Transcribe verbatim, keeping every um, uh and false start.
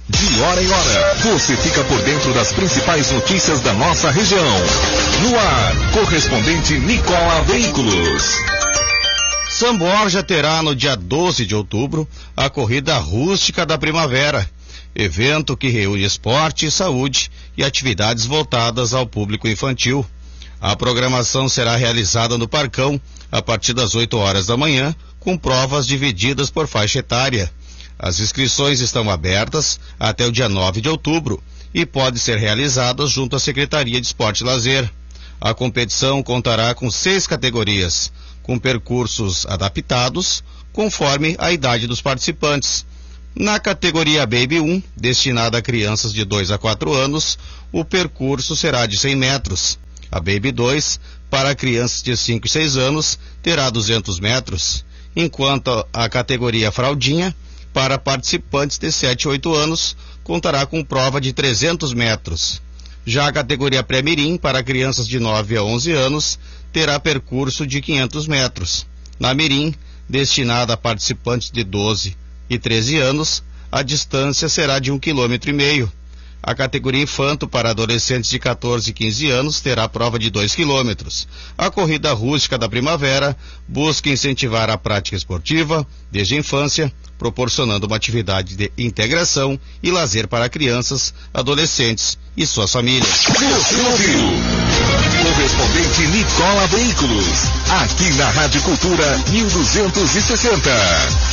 De hora em hora, você fica por dentro das principais notícias da nossa região. No ar, correspondente Nicola Veículos. São Borja terá no dia doze de outubro a Corrida Rústica da Primavera, evento que reúne esporte, saúde e atividades voltadas ao público infantil. A programação será realizada no Parcão a partir das oito horas da manhã, com provas divididas por faixa etária. As inscrições estão abertas até o dia nove de outubro e podem ser realizadas junto à Secretaria de Esporte e Lazer. A competição contará com seis categorias, com percursos adaptados conforme a idade dos participantes. Na categoria Baby um, destinada a crianças de dois a quatro anos, o percurso será de cem metros. A Baby dois, para crianças de cinco e seis anos, terá duzentos metros, enquanto a categoria Fraldinha, para participantes de sete e oito anos, contará com prova de trezentos metros. Já a categoria Pré-Mirim, para crianças de nove a onze anos, terá percurso de quinhentos metros. Na Mirim, destinada a participantes de doze e treze anos, a distância será de um quilômetro e meio. A categoria Infanto, para adolescentes de quatorze e quinze anos, terá prova de dois quilômetros. A Corrida Rústica da Primavera busca incentivar a prática esportiva desde a infância, proporcionando uma atividade de integração e lazer para crianças, adolescentes e suas famílias. Você ouviu? Correspondente Nicola Veículos, aqui na Rádio Cultura mil duzentos e sessenta.